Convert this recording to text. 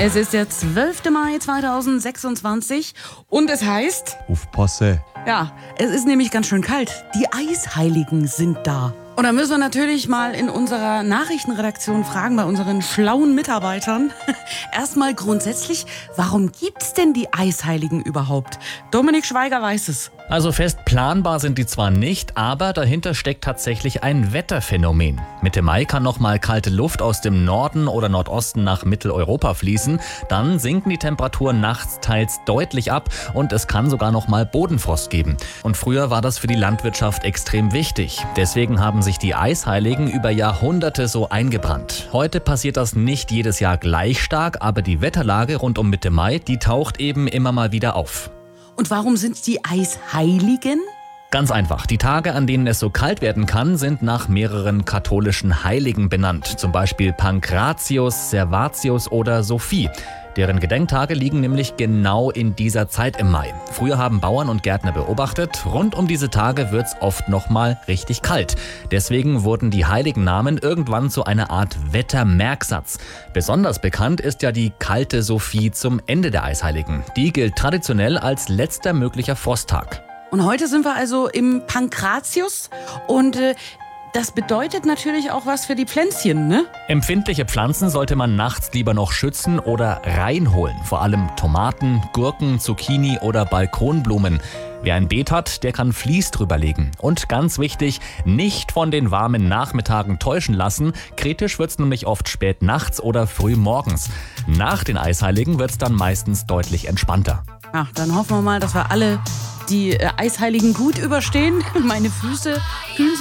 Es ist der 12. Mai 2026 und es heißt... Aufpasse. Ja, es ist nämlich ganz schön kalt. Die Eisheiligen sind da. Und da müssen wir natürlich mal in unserer Nachrichtenredaktion fragen, bei unseren schlauen Mitarbeitern. Erstmal grundsätzlich, warum gibt's denn die Eisheiligen überhaupt? Dominik Schweiger weiß es. Also fest planbar sind die zwar nicht, aber dahinter steckt tatsächlich ein Wetterphänomen. Mitte Mai kann nochmal kalte Luft aus dem Norden oder Nordosten nach Mitteleuropa fließen. Dann sinken die Temperaturen nachts teils deutlich ab und es kann sogar nochmal Bodenfrost geben. Und früher war das für die Landwirtschaft extrem wichtig. Deswegen haben sich die Eisheiligen über Jahrhunderte so eingebrannt. Heute passiert das nicht jedes Jahr gleich stark, aber die Wetterlage rund um Mitte Mai, die taucht eben immer mal wieder auf. Und warum sind die Eisheiligen? Ganz einfach. Die Tage, an denen es so kalt werden kann, sind nach mehreren katholischen Heiligen benannt. Zum Beispiel Pankratius, Servatius oder Sophie. Deren Gedenktage liegen nämlich genau in dieser Zeit im Mai. Früher haben Bauern und Gärtner beobachtet, rund um diese Tage wird's oft nochmal richtig kalt. Deswegen wurden die heiligen Namen irgendwann zu einer Art Wettermerksatz. Besonders bekannt ist ja die kalte Sophie zum Ende der Eisheiligen. Die gilt traditionell als letzter möglicher Frosttag. Und heute sind wir also im Pankratius und das bedeutet natürlich auch was für die Pflänzchen, ne? Empfindliche Pflanzen sollte man nachts lieber noch schützen oder reinholen. Vor allem Tomaten, Gurken, Zucchini oder Balkonblumen. Wer ein Beet hat, der kann Vlies drüberlegen. Und ganz wichtig, nicht von den warmen Nachmittagen täuschen lassen. Kritisch wird's nämlich oft spät nachts oder früh morgens. Nach den Eisheiligen wird's dann meistens deutlich entspannter. Ja, dann hoffen wir mal, dass wir alle die Eisheiligen gut überstehen. Meine Füße fühlen sich